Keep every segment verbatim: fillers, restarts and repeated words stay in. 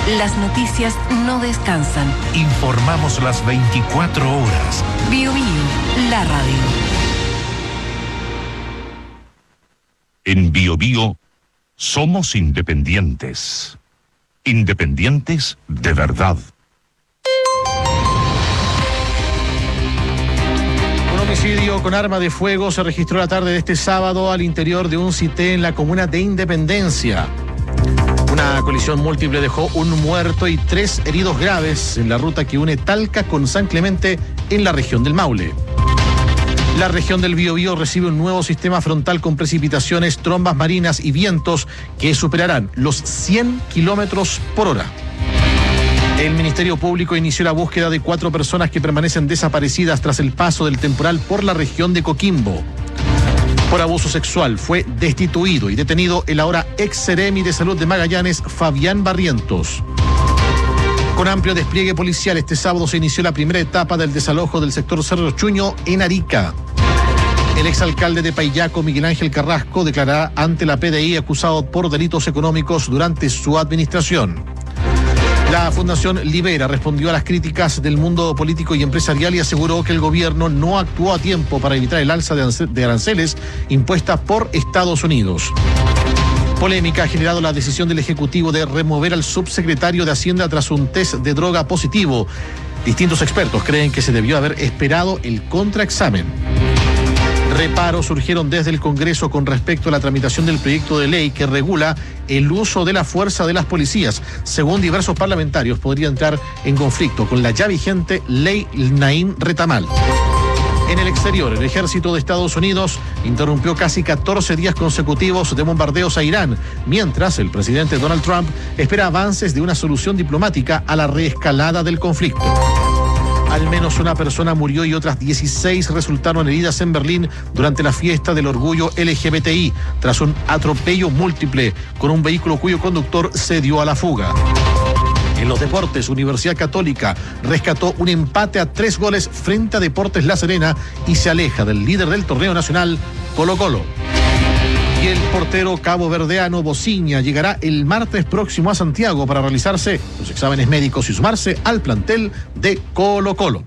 Las noticias no descansan. Informamos las veinticuatro horas. Bio Bio, la radio. En Bio Bio somos independientes. Independientes de verdad. Un homicidio con arma de fuego se registró la tarde de este sábado al interior de un cité en la comuna de Independencia. Una colisión múltiple dejó un muerto y tres heridos graves en la ruta que une Talca con San Clemente en la región del Maule. La región del Biobío recibe un nuevo sistema frontal con precipitaciones, trombas marinas y vientos que superarán los cien kilómetros por hora. El Ministerio Público inició la búsqueda de cuatro personas que permanecen desaparecidas tras el paso del temporal por la región de Coquimbo. Por abuso sexual fue destituido y detenido el ahora ex Seremi de Salud de Magallanes, Fabián Barrientos. Con amplio despliegue policial, este sábado se inició la primera etapa del desalojo del sector Cerro Chuño en Arica. El exalcalde de Paillaco, Miguel Ángel Carrasco, declarará ante la P D I acusado por delitos económicos durante su administración. La Fundación Libera respondió a las críticas del mundo político y empresarial y aseguró que el gobierno no actuó a tiempo para evitar el alza de aranceles impuesta por Estados Unidos. Polémica ha generado la decisión del Ejecutivo de remover al subsecretario de Hacienda tras un test de droga positivo. Distintos expertos creen que se debió haber esperado el contraexamen. Reparos surgieron desde el Congreso con respecto a la tramitación del proyecto de ley que regula el uso de la fuerza de las policías. Según diversos parlamentarios, podría entrar en conflicto con la ya vigente ley Naim Retamal. En el exterior, el ejército de Estados Unidos interrumpió casi catorce días consecutivos de bombardeos a Irán, mientras el presidente Donald Trump espera avances de una solución diplomática a la reescalada del conflicto. Al menos una persona murió y otras dieciséis resultaron heridas en Berlín durante la fiesta del orgullo L G B T I, tras un atropello múltiple con un vehículo cuyo conductor se dio a la fuga. En los deportes, Universidad Católica rescató un empate a tres goles frente a Deportes La Serena y se aleja del líder del torneo nacional, Colo-Colo. Y el portero caboverdeano Bociña llegará el martes próximo a Santiago para realizarse los exámenes médicos y sumarse al plantel de Colo-Colo.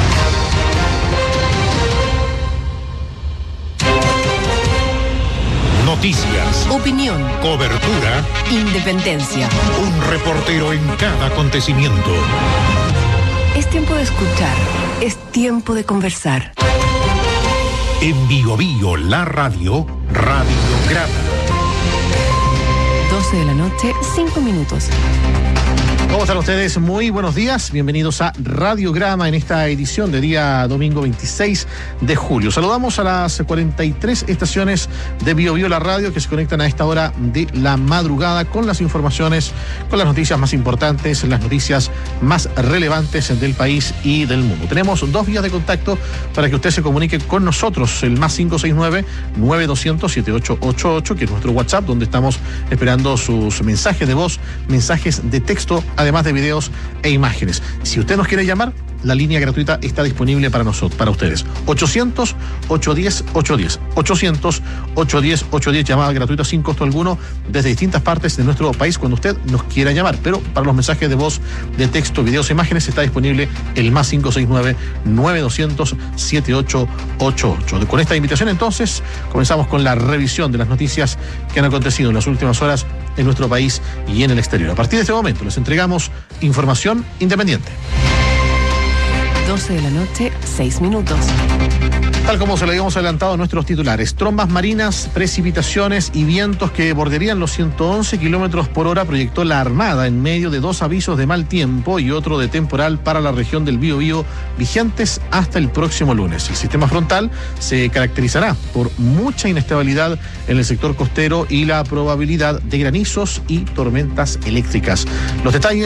Noticias, Opinión, cobertura, independencia. un reportero en cada acontecimiento. Es tiempo de escuchar, es tiempo de conversar. En Bio Bio, la radio, Radiograma. doce de la noche, cinco minutos. ¿Cómo están ustedes? Muy buenos días. Bienvenidos a Radiograma en esta edición de día domingo veintiséis de julio. Saludamos a las cuarenta y tres estaciones de Bio Bio la radio que se conectan a esta hora de la madrugada con las informaciones, con las noticias más importantes, las noticias más relevantes del país y del mundo. Tenemos dos vías de contacto para que usted se comunique con nosotros. El más cinco seis nueve, nueve dos cero cero, siete ocho ocho ocho, que es nuestro WhatsApp, donde estamos esperando sus mensajes de voz, mensajes de texto, además de videos e imágenes. Si usted nos quiere llamar, la línea gratuita está disponible para nosotros, para ustedes. ochocientos, ochocientos diez, ochocientos diez. ochocientos, ochocientos diez, ochocientos diez, llamada gratuita sin costo alguno desde distintas partes de nuestro país cuando usted nos quiera llamar. Pero para los mensajes de voz, de texto, videos e imágenes está disponible el más cinco seis nueve, nueve dos cero cero, siete ocho ocho ocho. Con esta invitación entonces comenzamos con la revisión de las noticias que han acontecido en las últimas horas en nuestro país y en el exterior. A partir de este momento les entregamos información independiente. doce de la noche, seis minutos. Tal como se lo habíamos adelantado a nuestros titulares, trombas marinas, precipitaciones y vientos que bordearían los ciento once kilómetros por hora proyectó la Armada en medio de dos avisos de mal tiempo y otro de temporal para la región del Biobío vigentes hasta el próximo lunes. El sistema frontal se caracterizará por mucha inestabilidad en el sector costero y la probabilidad de granizos y tormentas eléctricas. Los detalles